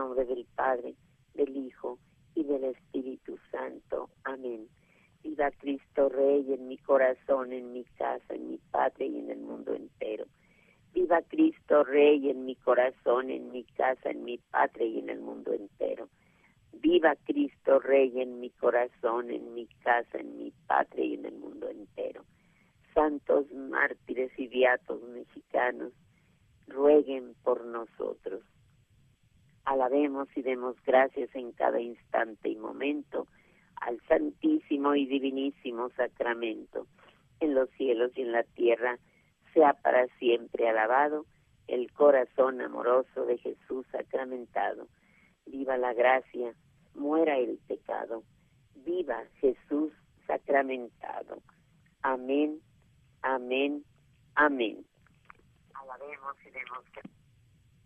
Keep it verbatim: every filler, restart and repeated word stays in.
nombre del Padre, del Hijo y del Espíritu Santo. Amén. Viva Cristo Rey en mi corazón, en mi casa, en mi patria y en el mundo entero. Viva Cristo Rey en mi corazón, en mi casa, en mi patria y en el mundo entero. Viva Cristo Rey en mi corazón, en mi casa, en mi patria y en el mundo entero. Santos mártires y beatos mexicanos, rueguen por nosotros. Alabemos y demos gracias en cada instante y momento al Santísimo y Divinísimo Sacramento. En los cielos y en la tierra sea para siempre alabado el corazón amoroso de Jesús sacramentado. Viva la gracia, muera el pecado. Viva Jesús sacramentado. Amén, amén, amén. Alabemos y demos gracias.